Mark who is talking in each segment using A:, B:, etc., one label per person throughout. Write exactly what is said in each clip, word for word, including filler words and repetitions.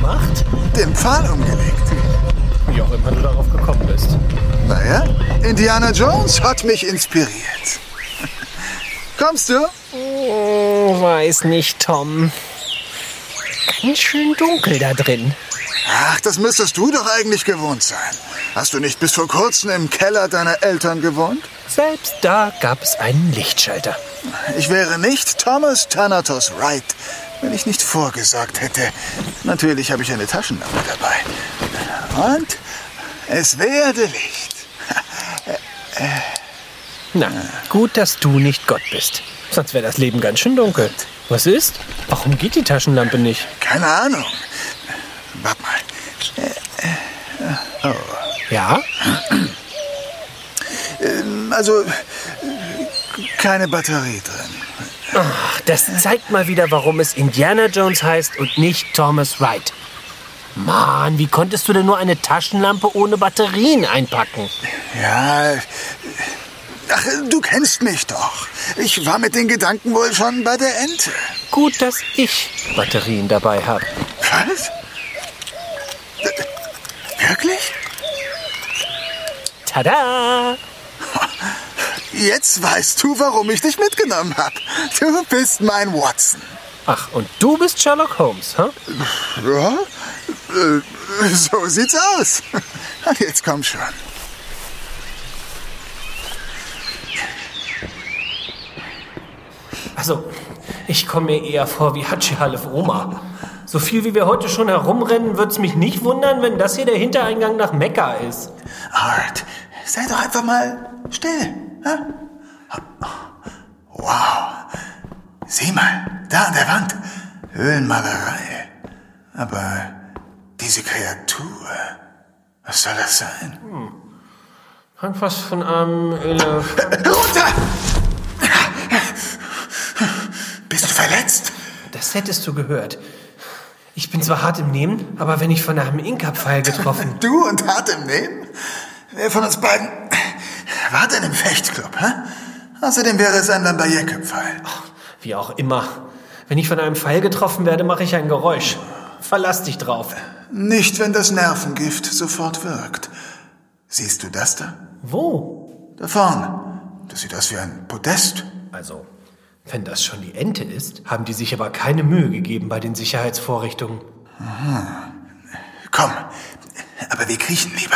A: gemacht?
B: Den Pfahl umgelegt.
A: Wie auch immer du darauf gekommen bist.
B: Naja, Indiana Jones hat mich inspiriert. Kommst du?
A: Oh, weiß nicht, Tom. Ganz schön dunkel da drin.
B: Ach, das müsstest du doch eigentlich gewohnt sein. Hast du nicht bis vor kurzem im Keller deiner Eltern gewohnt?
A: Selbst da gab es einen Lichtschalter.
B: Ich wäre nicht Thomas Thanatos Wright, wenn ich nicht vorgesorgt hätte. Natürlich habe ich eine Taschenlampe dabei. Und es werde Licht.
A: Na, gut, dass du nicht Gott bist. Sonst wäre das Leben ganz schön dunkel. Was ist? Warum geht die Taschenlampe nicht?
B: Keine Ahnung. Warte mal. Oh.
A: Ja?
B: Also, keine Batterie drin.
A: Ach, das zeigt mal wieder, warum es Indiana Jones heißt und nicht Thomas Wright. Mann, wie konntest du denn nur eine Taschenlampe ohne Batterien einpacken?
B: Ja, ach, du kennst mich doch. Ich war mit den Gedanken wohl schon bei der Ente.
A: Gut, dass ich Batterien dabei habe.
B: Was? Wirklich?
A: Tada!
B: Jetzt weißt du, warum ich dich mitgenommen habe. Du bist mein Watson.
A: Ach, und du bist Sherlock Holmes, hä?
B: Ja, äh, so sieht's aus. Jetzt komm schon.
A: Also, ich komme mir eher vor wie Hatschi Halef Oma. So viel wie wir heute schon herumrennen, wird's mich nicht wundern, wenn das hier der Hintereingang nach Mekka ist.
B: Art, sei doch einfach mal still. Hä? Wow. Sieh mal, da an der Wand. Höhlenmalerei. Aber diese Kreatur, was soll das sein?
A: Hm. Hat was von einem Elef...
B: Runter! Bist du verletzt?
A: Das hättest du gehört. Ich bin zwar hart im Nehmen, aber wenn ich von einem Inka-Pfeil getroffen...
B: Du und hart im Nehmen? Wer von uns beiden war denn im Fechtclub, hä? Außerdem wäre es ein Lambayeke-Pfeil.
A: Wie auch immer. Wenn ich von einem Pfeil getroffen werde, mache ich ein Geräusch. Verlass dich drauf.
B: Nicht, wenn das Nervengift sofort wirkt. Siehst du das da?
A: Wo?
B: Da vorne. Das sieht aus wie ein Podest.
A: Also, wenn das schon die Ente ist, haben die sich aber keine Mühe gegeben bei den Sicherheitsvorrichtungen.
B: Aha. Komm, aber wir kriechen lieber.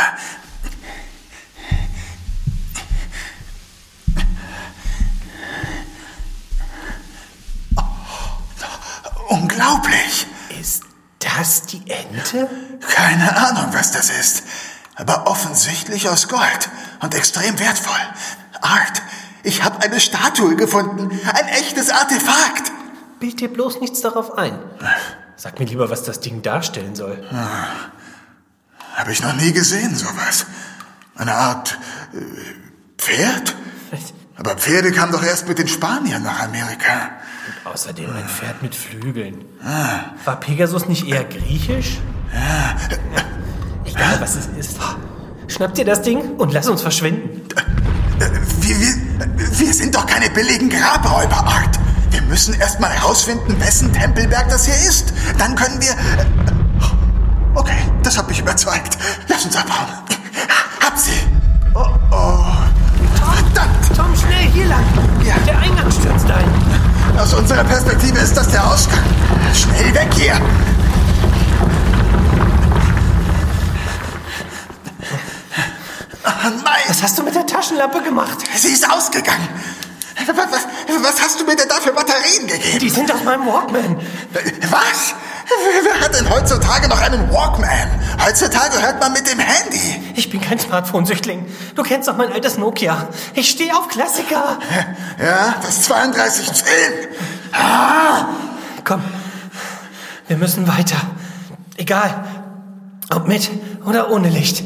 B: Oh, unglaublich.
A: Ist das die Ente?
B: Keine Ahnung, was das ist. Aber offensichtlich aus Gold und extrem wertvoll. Art, ich habe eine Statue gefunden. Ein echtes Artefakt.
A: Bild dir bloß nichts darauf ein. Sag mir lieber, was das Ding darstellen soll.
B: Hm. Habe ich noch nie gesehen, sowas. Eine Art äh, Pferd? Aber Pferde kamen doch erst mit den Spaniern nach Amerika.
A: Und außerdem ein Pferd mit Flügeln.
B: Ah.
A: War Pegasus nicht eher griechisch?
B: Ja.
A: Egal, was es ist. Schnapp dir das Ding und lass uns verschwinden.
B: Wir, wir, wir sind doch keine billigen Grabräuber, Art. Wir müssen erst mal herausfinden, wessen Tempelberg das hier ist. Dann können wir... Okay, das hat mich überzeugt. Lass uns abhauen. Hab sie. Oh, oh. Verdammt.
A: Tom, schnell, hier lang.
B: Ja.
A: Der Eingang stürzt ein.
B: Aus unserer Perspektive ist das der Ausgang. Schnell weg hier. Oh nein.
A: Was hast du mit der Taschenlampe gemacht?
B: Sie ist ausgegangen. Was, was, was hast du mir denn da für Batterien gegeben?
A: Die sind auf meinem Walkman.
B: Was? Wer hat denn heutzutage noch einen Walkman? Heutzutage hört man mit dem Handy.
A: Ich bin kein Smartphone-Süchtling. Du kennst doch mein altes Nokia. Ich stehe auf Klassiker.
B: Ja, das zweiunddreißig zehn. Ah.
A: Komm, wir müssen weiter. Egal, ob mit oder ohne Licht.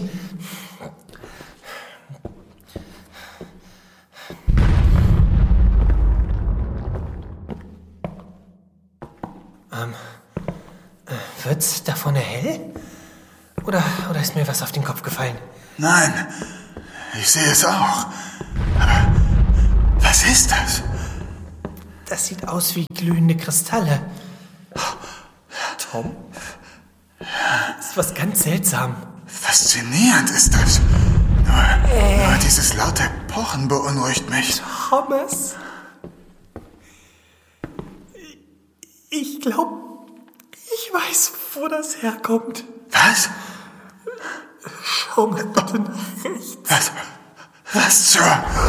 A: Ähm, äh, wird's da vorne hell? Oder, oder ist mir was auf den Kopf gefallen?
B: Nein, ich sehe es auch. Aber was ist das?
A: Das sieht aus wie glühende Kristalle. Tom? ist was ganz seltsam.
B: Faszinierend ist das. Nur, äh. nur dieses laute Pochen beunruhigt mich.
A: Thomas? Ich glaube, ich weiß, wo das herkommt.
B: Was?
A: Schau mal bitte nach rechts.
B: Was? Was zur...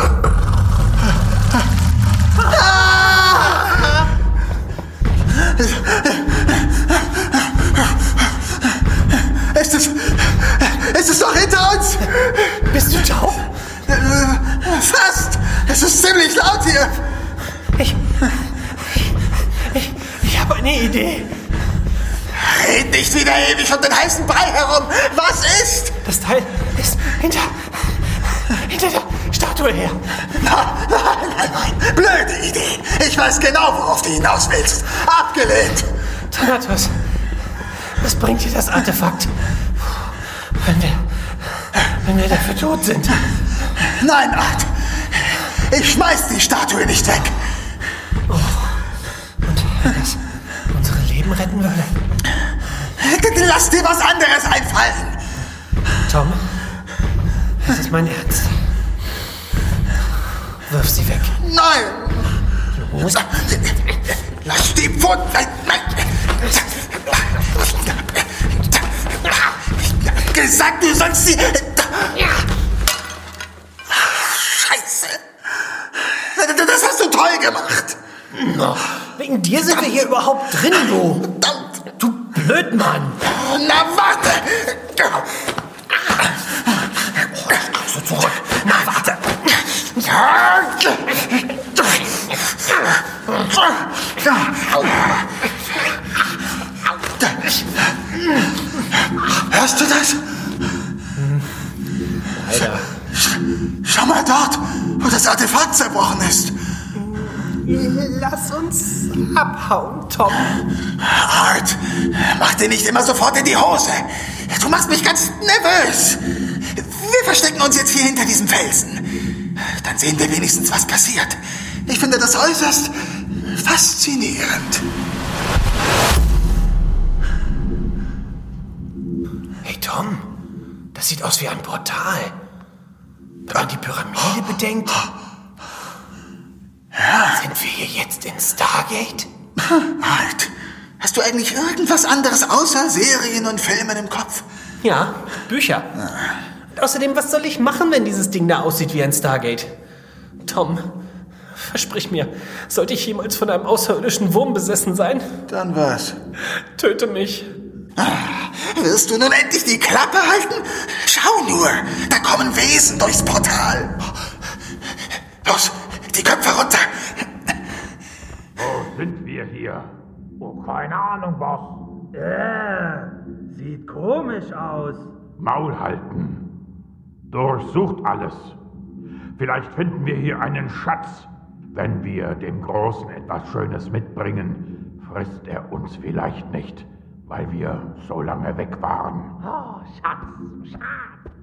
B: Ist es... Ist es doch hinter uns?
A: Bist du taub?
B: Fast. Es ist ziemlich laut hier.
A: Ich... Ich... Ich habe eine Idee.
B: Red nicht wieder ewig um den heißen Brei herum. Was ist?
A: Das Teil ist hinter... hinter der Statue her.
B: Nein, nein, nein, nein. Blöde Idee. Ich weiß genau, worauf du hinaus willst. Abgelehnt.
A: Thanatos, was bringt dir das Artefakt? Wenn wir... wenn wir dafür tot sind.
B: Nein, Art. Ich schmeiß die Statue nicht weg.
A: Oh. Und wenn das unsere Leben retten würde?
B: Lass dir was anderes einfallen.
A: Tom, das ist mein Ernst. Wirf sie weg.
B: Nein.
A: Los.
B: Lass die Pfoten. Nein, nein. Ich hab gesagt, du sollst sie... Scheiße. Das hast du toll gemacht.
A: No. Wegen dir sind wir hier überhaupt drin, du.
B: Verdammt.
A: Du Blödmann.
B: Na, warte.
A: So zurück. Na, warte.
B: Hörst du das?
A: Leider.
B: Schau mal dort, wo das Artefakt zerbrochen ist.
A: Lass uns abhauen, Tom.
B: Art, mach dir nicht immer sofort in die Hose. Du machst mich ganz nervös. Wir verstecken uns jetzt hier hinter diesem Felsen. Dann sehen wir wenigstens, was passiert. Ich finde das äußerst faszinierend.
A: Hey, Tom. Das sieht aus wie ein Portal. Wenn man die Pyramide bedenkt...
B: Ja.
A: Sind wir hier jetzt in Stargate?
B: Art, hast du eigentlich irgendwas anderes außer Serien und Filmen im Kopf?
A: Ja, Bücher. Und außerdem, was soll ich machen, wenn dieses Ding da aussieht wie ein Stargate? Tom, versprich mir, sollte ich jemals von einem außerirdischen Wurm besessen sein?
B: Dann was?
A: Töte mich.
B: Wirst du nun endlich die Klappe halten? Schau nur, da kommen Wesen durchs Portal. Los, die Köpfe runter.
C: Wo sind wir hier? Oh, keine Ahnung, Boss.
D: Äh, sieht komisch aus.
C: Maul halten. Durchsucht alles. Vielleicht finden wir hier einen Schatz. Wenn wir dem Großen etwas Schönes mitbringen, frisst er uns vielleicht nicht, weil wir so lange weg waren.
D: Oh, Schatz, Schatz.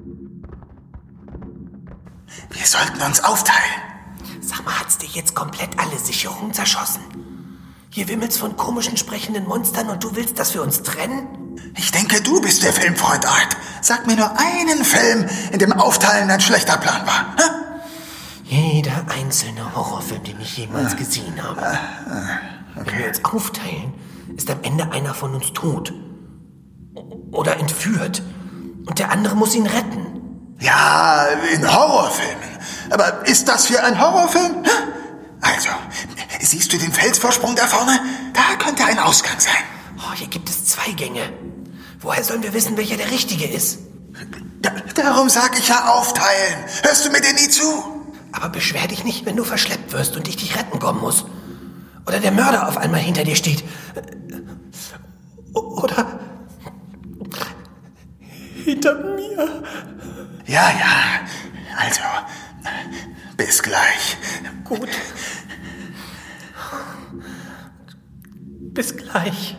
B: Wir sollten uns aufteilen.
A: Sag mal, hat's dir jetzt komplett alle Sicherungen zerschossen? Hier wimmelt's von komischen sprechenden Monstern und du willst, dass wir uns trennen?
B: Ich denke, du bist der Filmfreund, Art. Sag mir nur einen Film, in dem Aufteilen ein schlechter Plan war. Hä?
A: Jeder einzelne Horrorfilm, den ich jemals gesehen habe.
B: Okay.
A: Wenn wir uns aufteilen, ist am Ende einer von uns tot. Oder entführt. Und der andere muss ihn retten.
B: Ja, in Horrorfilmen. Aber ist das hier ein Horrorfilm? Also, siehst du den Felsvorsprung da vorne? Da könnte ein Ausgang sein.
A: Oh, hier gibt es zwei Gänge. Woher sollen wir wissen, welcher der richtige ist?
B: Da, darum sag ich ja aufteilen. Hörst du mir denn nie zu?
A: Aber beschwer dich nicht, wenn du verschleppt wirst und ich dich retten kommen muss. Oder der Mörder auf einmal hinter dir steht. Oder hinter mir.
B: Ja, ja. Also, bis gleich.
A: Gut. Bis gleich.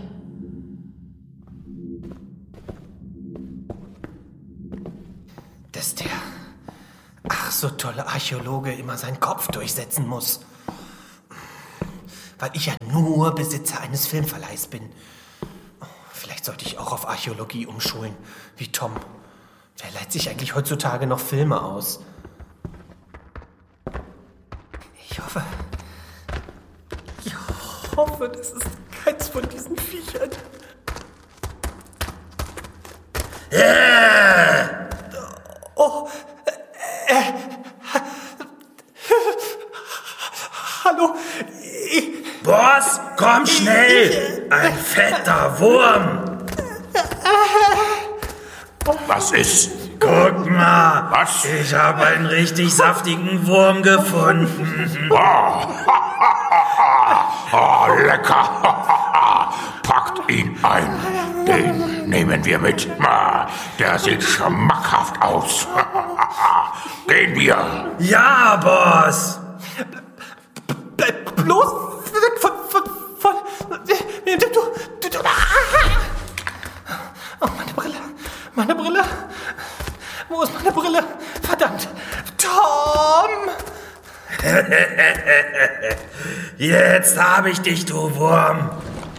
A: Dass der ach so tolle Archäologe immer seinen Kopf durchsetzen muss. Weil ich ja nur Besitzer eines Filmverleihs bin. Vielleicht sollte ich auch auf Archäologie umschulen, wie Tom. Wer leiht sich eigentlich heutzutage noch Filme aus? Ich hoffe... Ich hoffe, das ist keins von diesen Viechern.
E: Äh.
A: Oh, äh, äh, hallo, ich,
E: Boss, komm schnell! Ein fetter Wurm!
C: Was ist?
E: Guck mal!
C: Was?
E: Ich habe einen richtig saftigen Wurm gefunden.
C: Oh, oh lecker. Packt ihn ein. Den nehmen wir mit. Der sieht schmackhaft aus. Gehen wir.
E: Ja, Boss!
A: bleib bloß weg von, von, von, du, du, du, oh, meine Brille, meine Brille, wo ist meine Brille? Verdammt, Tom!
E: Jetzt habe ich dich, du Wurm.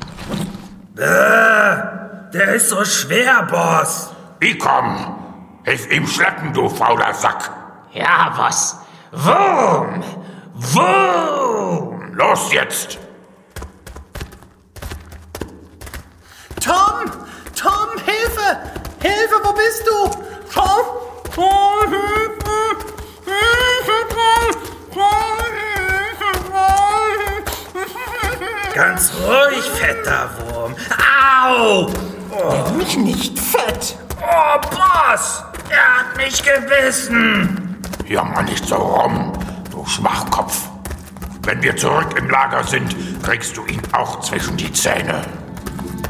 E: Äh, der ist so schwer, Boss.
C: Ich komm. Hilf ihm schleppen, du fauler Sack.
A: Ja, was? Wurm! Wurm!
C: Los jetzt!
A: Tom! Tom, Hilfe! Hilfe, wo bist du? Tom! Tom, Hilfe!
E: Ganz ruhig, fetter Wurm. Au!
A: Nenn mich nicht fett!
E: Oh, Boss! Er hat mich gebissen!
C: Jammer nicht so rum, du Schwachkopf. Wenn wir zurück im Lager sind, kriegst du ihn auch zwischen die Zähne.